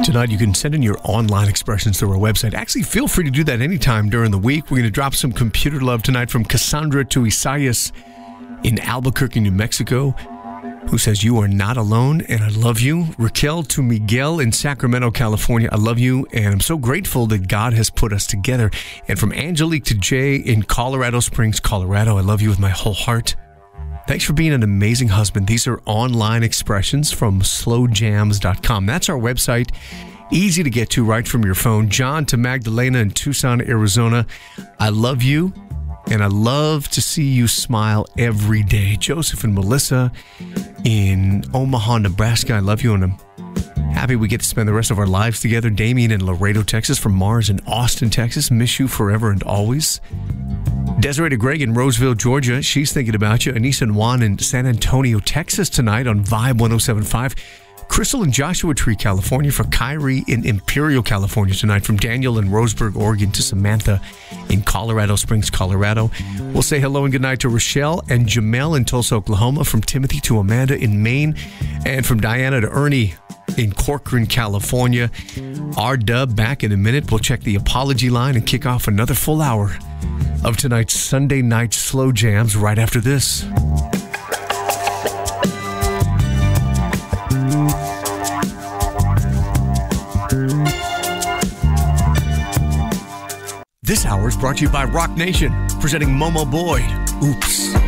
Tonight, you can send in your online expressions through our website. Actually, feel free to do that anytime during the week. We're going to drop some computer love tonight from Cassandra to Isaias in Albuquerque, New Mexico, who says, "You are not alone, and I love you." Raquel to Miguel in Sacramento, California, "I love you, and I'm so grateful that God has put us together." And from Angelique to Jay in Colorado Springs, Colorado, "I love you with my whole heart. Thanks for being an amazing husband." These are online expressions from slowjams.com. That's our website. Easy to get to right from your phone. John to Magdalena in Tucson, Arizona, "I love you, and I love to see you smile every day." Joseph and Melissa in Omaha, Nebraska, "I love you, and I'm happy we get to spend the rest of our lives together." Damien in Laredo, Texas, from Mars in Austin, Texas, "Miss you forever and always." Desiree to Greg in Roseville, Georgia, she's thinking about you. Anissa and Juan in San Antonio, Texas tonight on Vibe 107.5. Crystal in Joshua Tree, California, for Kyrie in Imperial, California tonight. From Daniel in Roseburg, Oregon, to Samantha in Colorado Springs, Colorado. We'll say hello and goodnight to Rochelle and Jamel in Tulsa, Oklahoma. From Timothy to Amanda in Maine. And from Diana to Ernie in Corcoran, California. R-Dub back in a minute. We'll check the apology line and kick off another full hour of tonight's Sunday night slow jams right after this. This hour is brought to you by Rock Nation, presenting Momo Boyd. Oops.